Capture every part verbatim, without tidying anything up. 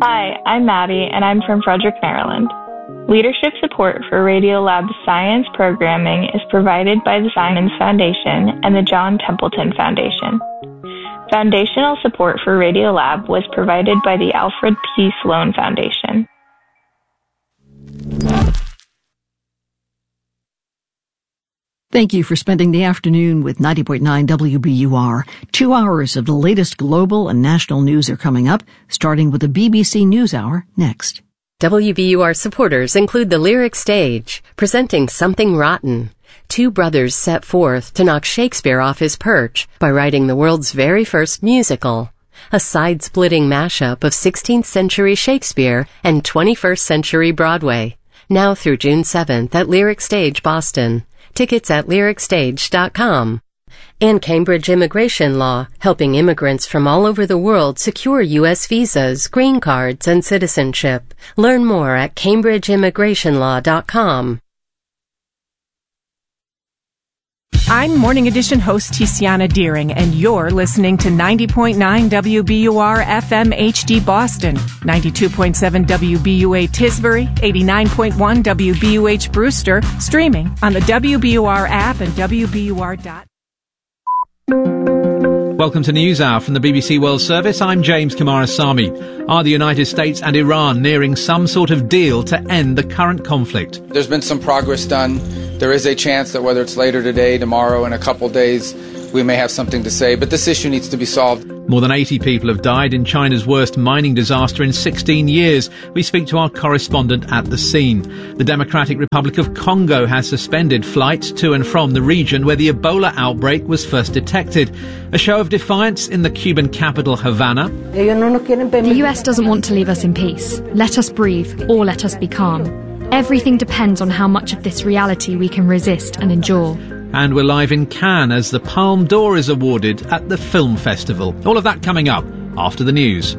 Hi, I'm Maddie, and I'm from Frederick, Maryland. Leadership support for Radiolab's science programming is provided by the Simons Foundation and the John Templeton Foundation. Foundational support for Radiolab was provided by the Alfred P. Sloan Foundation. Thank you for spending the afternoon with ninety point nine W B U R. Two hours of the latest global and national news are coming up, starting with the B B C NewsHour next. W B U R supporters include the Lyric Stage, presenting Something Rotten. Two brothers set forth to knock Shakespeare off his perch by writing the world's very first musical. A side-splitting mashup of sixteenth century Shakespeare and twenty-first century Broadway. Now through June seventh at Lyric Stage, Boston. Tickets at lyric stage dot com. And Cambridge Immigration Law, helping immigrants from all over the world secure U S visas, green cards, and citizenship. Learn more at cambridge immigration law dot com. I'm Morning Edition host Tiziana Deering, and you're listening to ninety point nine W B U R F M H D Boston, ninety-two point seven W B U A Tisbury, eighty-nine point one W B U H Brewster, streaming on the W B U R app and W B U R dot com. Welcome to NewsHour from the B B C World Service. I'm James Kumarasamy. Are the United States and Iran nearing some sort of deal to end the current conflict? There's been some progress done. There is a chance that whether it's later today, tomorrow, in a couple days, we may have something to say. But this issue needs to be solved. More than eighty people have died in China's worst mining disaster in sixteen years. We speak to our correspondent at the scene. The Democratic Republic of Congo has suspended flights to and from the region where the Ebola outbreak was first detected. A show of defiance in the Cuban capital, Havana. The U S doesn't want to leave us in peace. Let us breathe, or let us be calm. Everything depends on how much of this reality we can resist and endure. And we're live in Cannes as the Palme d'Or is awarded at the film festival. All of that coming up after the news.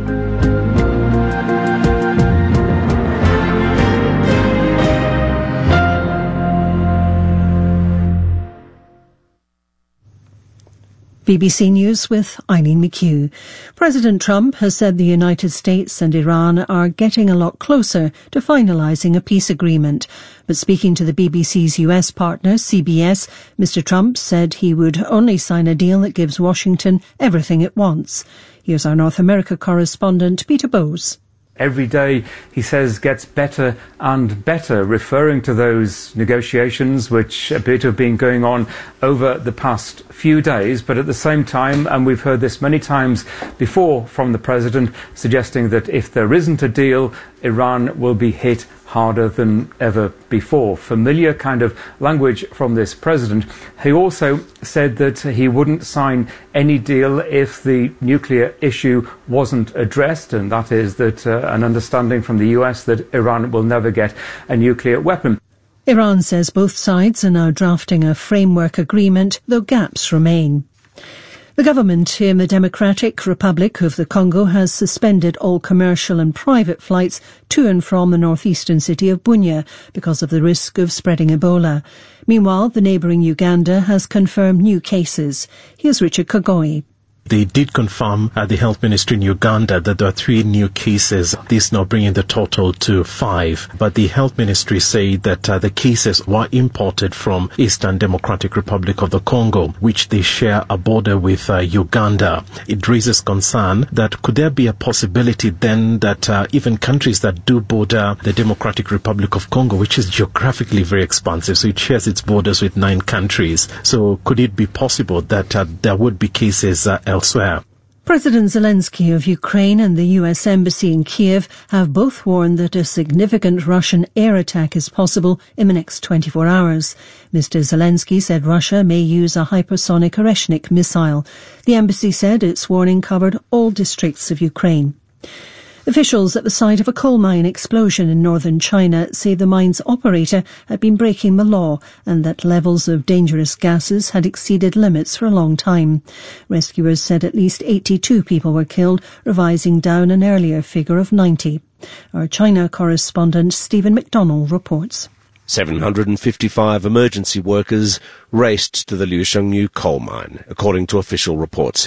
B B C News with Eileen McHugh. President Trump has said the United States and Iran are getting a lot closer to finalising a peace agreement. But speaking to the B B C's U S partner, C B S, Mister Trump said he would only sign a deal that gives Washington everything it wants. Here's our North America correspondent, Peter Bowes. Every day, he says, gets better and better, referring to those negotiations which appear to have been going on over the past few days. But at the same time, and we've heard this many times before from the president, suggesting that if there isn't a deal, Iran will be hit harder than ever before. Familiar kind of language from this president. He also said that he wouldn't sign any deal if the nuclear issue wasn't addressed, and that is that uh, an understanding from the U S that Iran will never get a nuclear weapon. Iran says both sides are now drafting a framework agreement, though gaps remain. The government in the Democratic Republic of the Congo has suspended all commercial and private flights to and from the northeastern city of Bunia because of the risk of spreading Ebola. Meanwhile, the neighbouring Uganda has confirmed new cases. Here's Richard Kagoi. They did confirm at the Health Ministry in Uganda that there are three new cases, this now bringing the total to five. But the Health Ministry said that uh, the cases were imported from Eastern Democratic Republic of the Congo, which they share a border with uh, Uganda. It raises concern that could there be a possibility then that uh, even countries that do border the Democratic Republic of Congo, which is geographically very expansive, so it shares its borders with nine countries. So could it be possible that uh, there would be cases uh, elsewhere? President Zelensky of Ukraine and the U S Embassy in Kiev have both warned that a significant Russian air attack is possible in the next twenty-four hours. Mister Zelensky said Russia may use a hypersonic Oreshnik missile. The embassy said its warning covered all districts of Ukraine. Officials at the site of a coal mine explosion in northern China say the mine's operator had been breaking the law and that levels of dangerous gases had exceeded limits for a long time. Rescuers said at least eighty-two people were killed, revising down an earlier figure of ninety. Our China correspondent Stephen McDonnell reports. seven hundred fifty-five emergency workers raced to the Liu Shengyu coal mine, according to official reports here.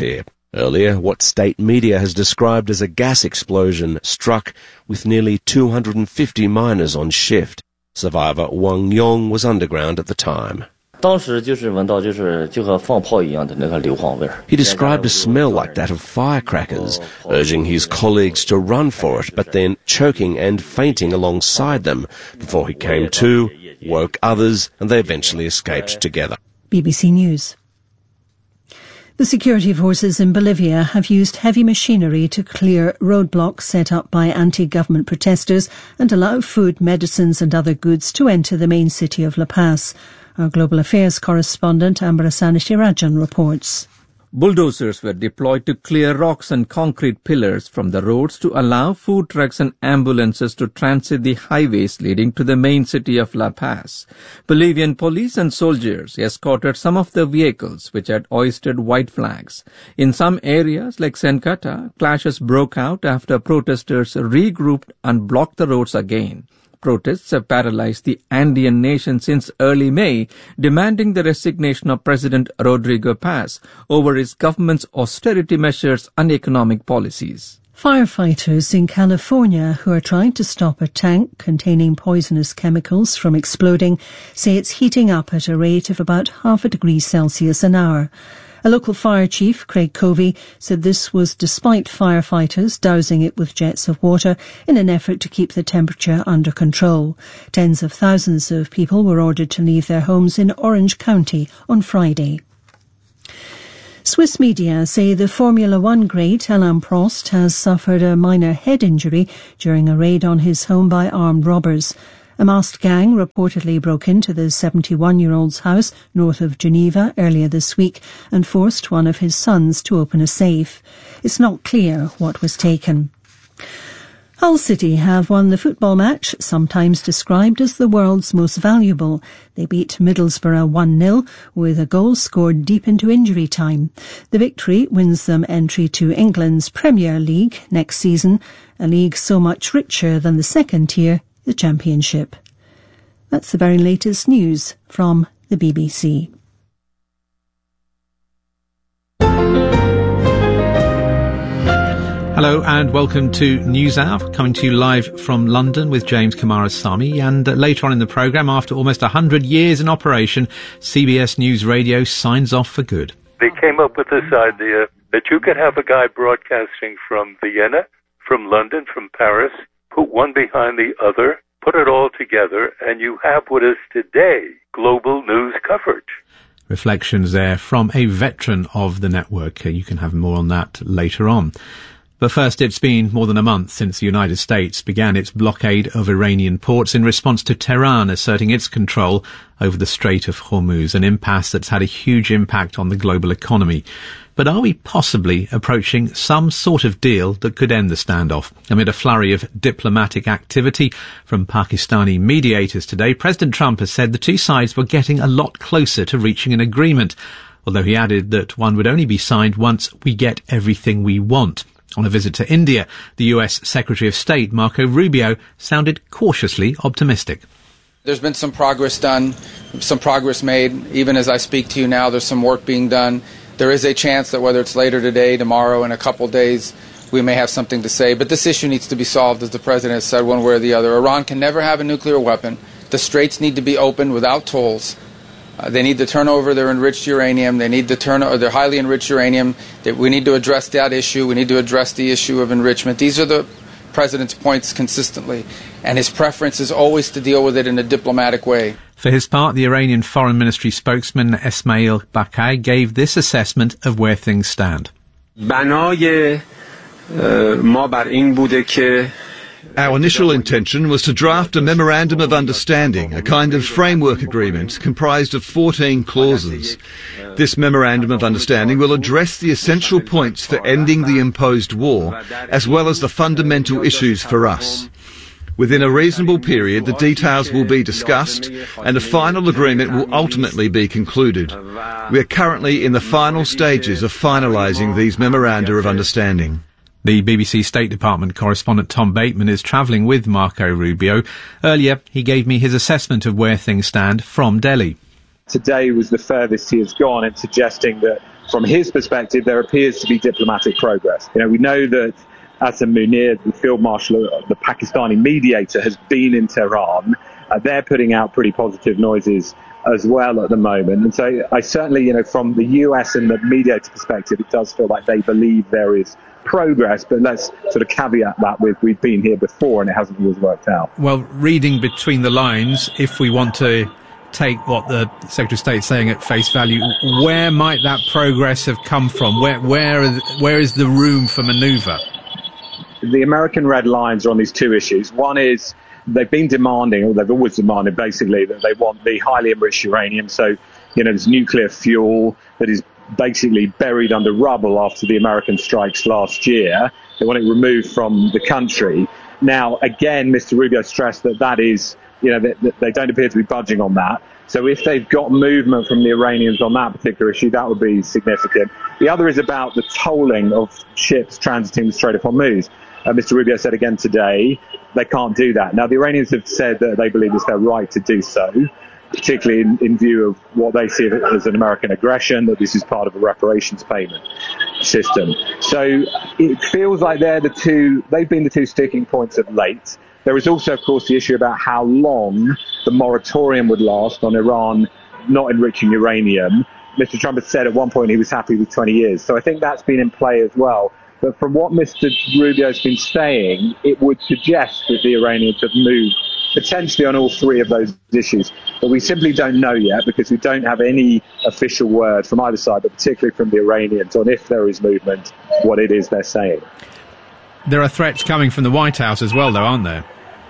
Earlier, what state media has described as a gas explosion struck with nearly two hundred fifty miners on shift. Survivor Wang Yong was underground at the time. He described a smell like that of firecrackers, urging his colleagues to run for it, but then choking and fainting alongside them before he came to, woke others, and they eventually escaped together. B B C News. The security forces in Bolivia have used heavy machinery to clear roadblocks set up by anti-government protesters and allow food, medicines and other goods to enter the main city of La Paz. Our Global Affairs correspondent Ambarasani Shirajan reports. Bulldozers were deployed to clear rocks and concrete pillars from the roads to allow food trucks and ambulances to transit the highways leading to the main city of La Paz. Bolivian police and soldiers escorted some of the vehicles which had hoisted white flags. In some areas like Sencata, clashes broke out after protesters regrouped and blocked the roads again. Protests have paralyzed the Andean nation since early May, demanding the resignation of President Rodrigo Paz over his government's austerity measures and economic policies. Firefighters in California who are trying to stop a tank containing poisonous chemicals from exploding say it's heating up at a rate of about half a degree Celsius an hour. A local fire chief, Craig Covey, said this was despite firefighters dousing it with jets of water in an effort to keep the temperature under control. Tens of thousands of people were ordered to leave their homes in Orange County on Friday. Swiss media say the Formula One great Alain Prost has suffered a minor head injury during a raid on his home by armed robbers. A masked gang reportedly broke into the seventy-one-year-old's house north of Geneva earlier this week and forced one of his sons to open a safe. It's not clear what was taken. Hull City have won the football match, sometimes described as the world's most valuable. They beat Middlesbrough one nil with a goal scored deep into injury time. The victory wins them entry to England's Premier League next season, a league so much richer than the second tier, the Championship. That's the very latest news from the B B C. Hello and welcome to NewsHour, coming to you live from London with James Kamarasamy. And uh, later on in the programme, after almost one hundred years in operation, C B S News Radio signs off for good. They came up with this idea that you could have a guy broadcasting from Vienna, from London, from Paris, put one behind the other, put it all together, and you have what is today global news coverage. Reflections there from a veteran of the network. Uh, you can have more on that later on. But first, it's been more than a month since the United States began its blockade of Iranian ports in response to Tehran asserting its control over the Strait of Hormuz, an impasse that's had a huge impact on the global economy. But are we possibly approaching some sort of deal that could end the standoff? Amid a flurry of diplomatic activity from Pakistani mediators today, President Trump has said the two sides were getting a lot closer to reaching an agreement, although he added that one would only be signed once we get everything we want. On a visit to India, the U S Secretary of State, Marco Rubio, sounded cautiously optimistic. There's been some progress done, some progress made. Even as I speak to you now, there's some work being done. There is a chance that whether it's later today, tomorrow, in a couple days, we may have something to say. But this issue needs to be solved, as the President has said, one way or the other. Iran can never have a nuclear weapon. The straits need to be opened without tolls. Uh, they need to turn over their enriched uranium. They need to turn over their highly enriched uranium. That we need to address that issue. We need to address the issue of enrichment. These are the President's points consistently, and his preference is always to deal with it in a diplomatic way. For his part, the Iranian Foreign Ministry spokesman Esmail Baqai gave this assessment of where things stand. Our initial intention was to draft a memorandum of understanding, a kind of framework agreement comprised of fourteen clauses. This memorandum of understanding will address the essential points for ending the imposed war, as well as the fundamental issues for us. Within a reasonable period, the details will be discussed and a final agreement will ultimately be concluded. We are currently in the final stages of finalising these memoranda of understanding. The B B C State Department correspondent Tom Bateman is travelling with Marco Rubio. Earlier, he gave me his assessment of where things stand from Delhi. Today was the furthest he has gone in suggesting that from his perspective, there appears to be diplomatic progress. You know, we know that Hassan Munir, the field marshal, the Pakistani mediator, has been in Tehran. Uh, they're putting out pretty positive noises as well at the moment. And so I certainly, you know, from the U S and the mediator perspective, it does feel like they believe there is progress, but let's sort of caveat that with we've been here before and it hasn't always worked out. Well, reading between the lines, if we want to take what the Secretary of State is saying at face value, where might that progress have come from? Where, where, where is the room for manoeuvre? The American red lines are on these two issues. One is they've been demanding, or they've always demanded basically, that they want the highly enriched uranium. So, you know, there's nuclear fuel that is basically buried under rubble after the American strikes last year. They want it removed from the country. Now, again, Mister Rubio stressed that that is, you know, they, they don't appear to be budging on that. So if they've got movement from the Iranians on that particular issue, that would be significant. The other is about the tolling of ships transiting the Strait of Hormuz. Uh, Mister Rubio said again today they can't do that. Now, the Iranians have said that they believe it's their right to do so, particularly in, in view of what they see as an American aggression, that this is part of a reparations payment system. So it feels like they're the two, they've been the two sticking points of late. There is also, of course, the issue about how long the moratorium would last on Iran not enriching uranium. Mister Trump has said at one point he was happy with twenty years. So I think that's been in play as well. But from what Mister Rubio's been saying, it would suggest that the Iranians have moved potentially on all three of those issues. But we simply don't know yet because we don't have any official word from either side, but particularly from the Iranians, on if there is movement, what it is they're saying. There are threats coming from the White House as well, though, aren't there?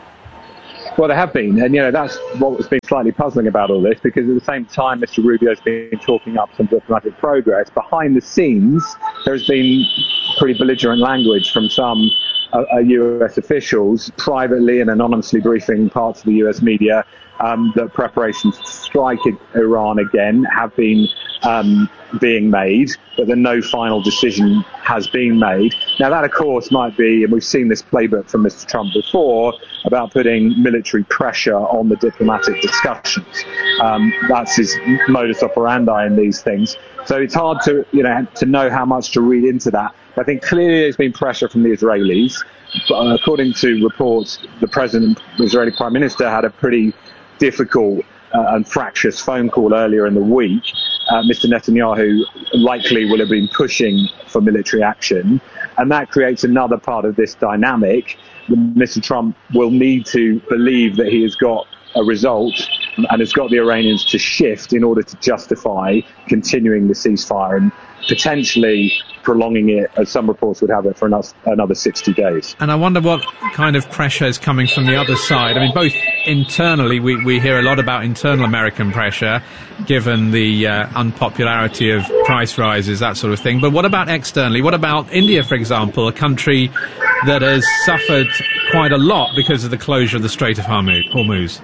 Well, there have been, and you know that's what has been slightly puzzling about all this, because at the same time Mister Rubio's been talking up some diplomatic progress, behind the scenes there's been pretty belligerent language from some uh, uh, U S officials, privately and anonymously briefing parts of the U S media, um, that preparations to strike Iran again have been um, being made, but that no final decision has been made. Now that, of course, might be, and we've seen this playbook from Mister Trump before, about putting military pressure on the diplomatic discussions. Um, that's his modus operandi in these things. So it's hard to, you know, to know how much to read into that. I think clearly there's been pressure from the Israelis. But according to reports, the president, the Israeli prime minister, had a pretty difficult uh, and fractious phone call earlier in the week. Uh, Mister Netanyahu likely will have been pushing for military action, and that creates another part of this dynamic. Mister Trump will need to believe that he has got a result and has got the Iranians to shift in order to justify continuing the ceasefire and potentially prolonging it, as some reports would have it, for another sixty days. And I wonder what kind of pressure is coming from the other side. I mean, both internally, we, we hear a lot about internal American pressure, given the uh, unpopularity of price rises, that sort of thing. But what about externally? What about India, for example, a country that has suffered quite a lot because of the closure of the Strait of Hormuz?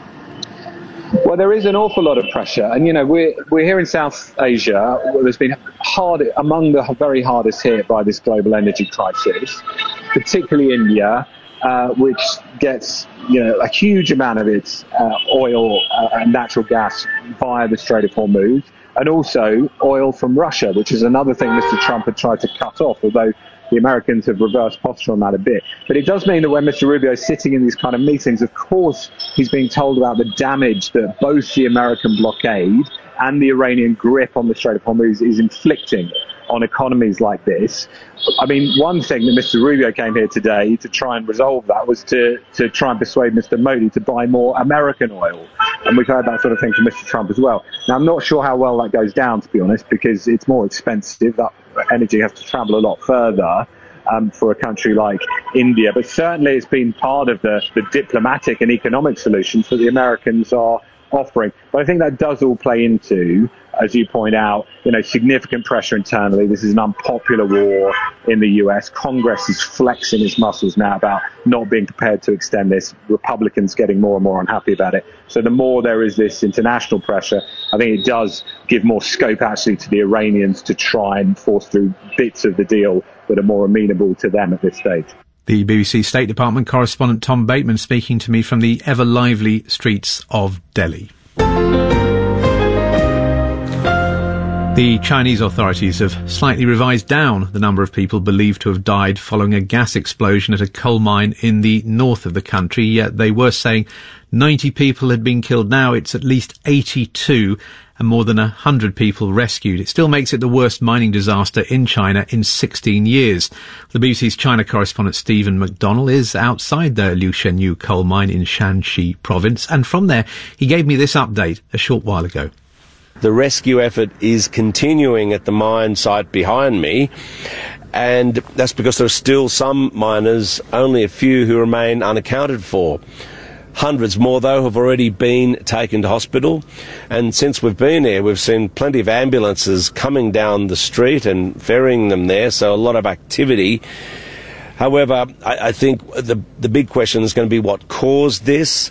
Well, there is an awful lot of pressure. And, you know, we're, we're here in South Asia, where there's been hard, among the very hardest hit by this global energy crisis, particularly India, uh, which gets, you know, a huge amount of its uh, oil uh, and natural gas via the Strait of Hormuz, and also oil from Russia, which is another thing Mister Trump had tried to cut off, although the Americans have reversed posture on that a bit. But it does mean that when Mister Rubio is sitting in these kind of meetings, of course, he's being told about the damage that both the American blockade and the Iranian grip on the Strait of Hormuz is inflicting on economies like this. I mean, one thing that Mister Rubio came here today to try and resolve that was to, to try and persuade Mister Modi to buy more American oil. And we've heard that sort of thing from Mister Trump as well. Now, I'm not sure how well that goes down, to be honest, because it's more expensive. That energy has to travel a lot further um, for a country like India. But certainly it's been part of the, the diplomatic and economic solutions that the Americans are offering. But I think that does all play into, as you point out, you know, significant pressure internally. This is an unpopular war in the U S. Congress is flexing its muscles now about not being prepared to extend this. Republicans getting more and more unhappy about it. So the more there is this international pressure, I think it does give more scope actually to the Iranians to try and force through bits of the deal that are more amenable to them at this stage. The B B C State Department correspondent Tom Bateman speaking to me from the ever lively streets of Delhi. The Chinese authorities have slightly revised down the number of people believed to have died following a gas explosion at a coal mine in the north of the country. Yet they were saying ninety people had been killed. Now it's at least eighty-two and more than one hundred people rescued. It still makes it the worst mining disaster in China in sixteen years. The B B C's China correspondent Stephen McDonnell is outside the Liu Shenyu coal mine in Shanxi province, and from there he gave me this update a short while ago. The rescue effort is continuing at the mine site behind me, and that's because there are still some miners, only a few who remain unaccounted for. Hundreds more, though, have already been taken to hospital, and since we've been here, we've seen plenty of ambulances coming down the street and ferrying them there, so a lot of activity. However, I, I think the, the big question is going to be what caused this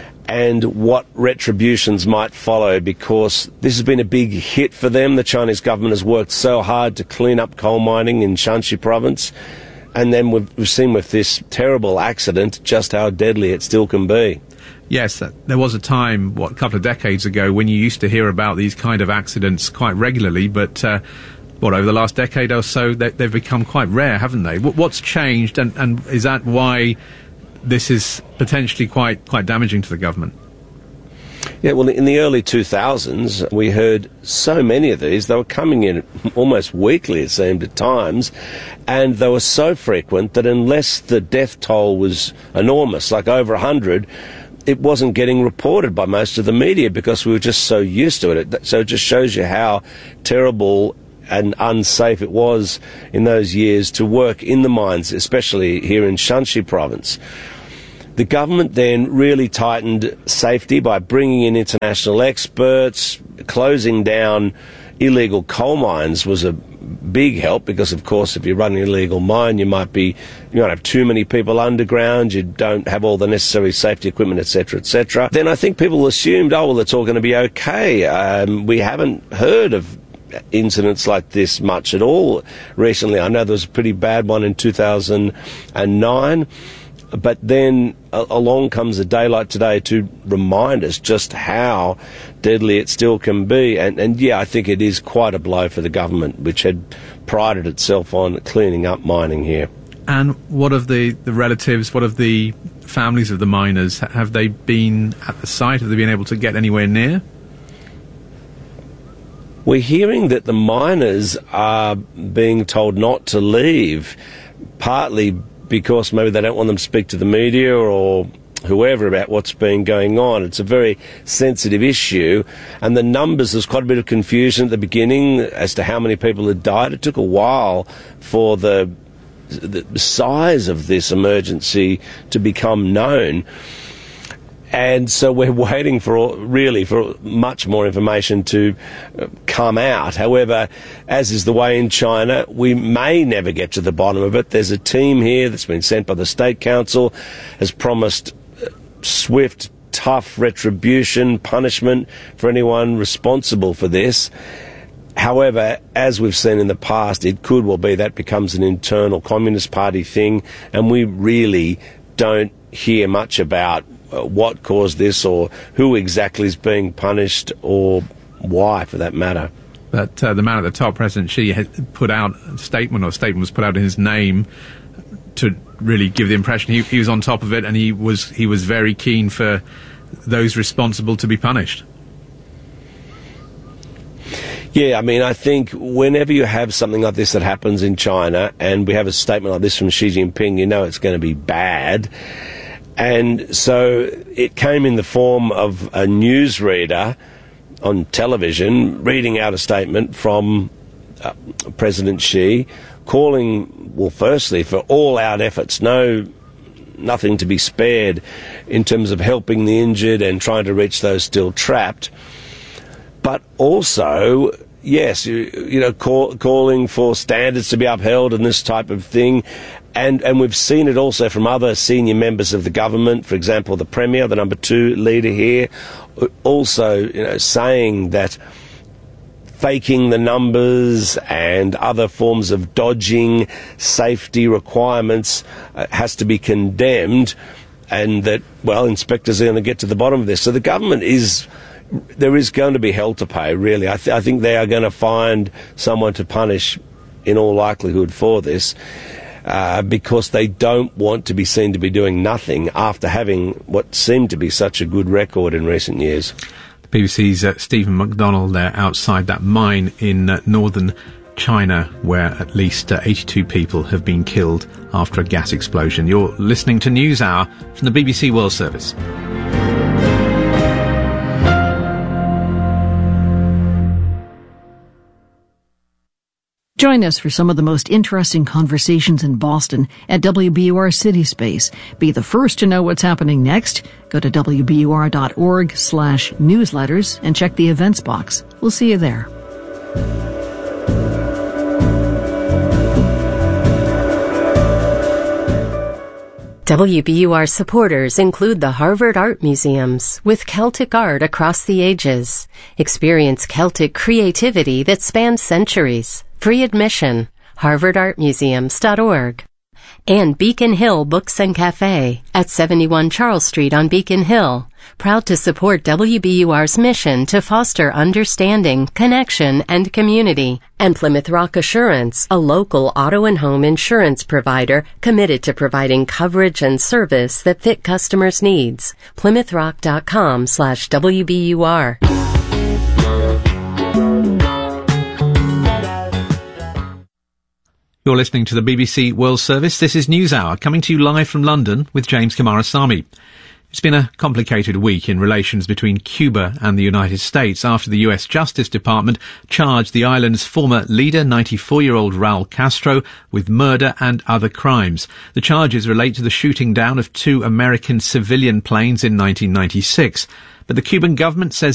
and what retributions might follow, because this has been a big hit for them. The Chinese government has worked so hard to clean up coal mining in Shanxi province, and then we've, we've seen with this terrible accident just how deadly it still can be. Yes, there was a time, what, a couple of decades ago, when you used to hear about these kind of accidents quite regularly, but uh, what, over the last decade or so, they, they've become quite rare, haven't they? What's changed, and, and is that why this is potentially quite quite damaging to the government? Yeah, well, in the early two thousands, we heard so many of these. They were coming in almost weekly, it seemed, at times, and they were so frequent that unless the death toll was enormous, like over one hundred, it wasn't getting reported by most of the media because we were just so used to it. So it just shows you how terrible and unsafe it was in those years to work in the mines, especially here in Shanxi province. The government then really tightened safety by bringing in international experts. Closing down illegal coal mines was a big help because, of course, if you run an illegal mine, you might be, you might have too many people underground, you don't have all the necessary safety equipment, et cetera, et cetera. Then I think people assumed, oh, well, it's all going to be okay. Um, we haven't heard of incidents like this much at all recently. I know there was a pretty bad one in two thousand nine, but then a- along comes a day like today to remind us just how deadly it still can be. And, and yeah, I think it is quite a blow for the government, which had prided itself on cleaning up mining here. And what of the, the relatives, what of the families of the miners? Have they been at the site? Have they been able to get anywhere near? We're hearing that the miners are being told not to leave, partly because maybe they don't want them to speak to the media or whoever about what's been going on. It's a very sensitive issue, and the numbers, there's quite a bit of confusion at the beginning as to how many people had died. It took a while for the, the size of this emergency to become known. And so we're waiting for, really, for much more information to come out. However, as is the way in China, we may never get to the bottom of it. There's a team here that's been sent by the State Council, has promised swift, tough retribution, punishment for anyone responsible for this. However, as we've seen in the past, it could well be that becomes an internal Communist Party thing, and we really don't hear much about uh, what caused this or who exactly is being punished or why, for that matter. But uh, the man at the top, President Xi, had put out a statement, or a statement was put out in his name to really give the impression he, he was on top of it, and he was he was very keen for those responsible to be punished. Yeah, I mean, I think whenever you have something like this that happens in China, and we have a statement like this from Xi Jinping, you know it's going to be bad. And so it came in the form of a newsreader on television reading out a statement from uh, President Xi, calling, well, firstly, for all-out efforts, no, nothing to be spared in terms of helping the injured and trying to reach those still trapped. But also, yes, you, you know, call, calling for standards to be upheld and this type of thing. And, and we've seen it also from other senior members of the government, for example, the Premier, the number two leader here, also, you know, saying that faking the numbers and other forms of dodging safety requirements uh, has to be condemned, and that, well, inspectors are going to get to the bottom of this. So the government is there is going to be hell to pay, really. I, th- I think they are going to find someone to punish in all likelihood for this, uh, because they don't want to be seen to be doing nothing after having what seemed to be such a good record in recent years. The B B C's uh, Stephen McDonald there outside that mine in uh, northern China, where at least uh, eighty-two people have been killed after a gas explosion. You're listening to NewsHour from the B B C World Service. Join us for some of the most interesting conversations in Boston at W B U R City Space. Be the first to know what's happening next. Go to W B U R dot org slash newsletters and check the events box. We'll see you there. W B U R supporters include the Harvard Art Museums, with Celtic art across the ages. Experience Celtic creativity that spans centuries. Free admission. harvard art museums dot org. And Beacon Hill Books and Cafe at seventy-one Charles Street on Beacon Hill. Proud to support W B U R's mission to foster understanding, connection, and community. And Plymouth Rock Assurance, a local auto and home insurance provider committed to providing coverage and service that fit customers' needs. plymouth rock dot com slash W B U R. You're listening to the B B C World Service. This is NewsHour, coming to you live from London with James Kamarasamy. It's been a complicated week in relations between Cuba and the United States after the U S Justice Department charged the island's former leader, ninety-four-year-old Raul Castro, with murder and other crimes. The charges relate to the shooting down of two American civilian planes in nineteen ninety-six. But the Cuban government says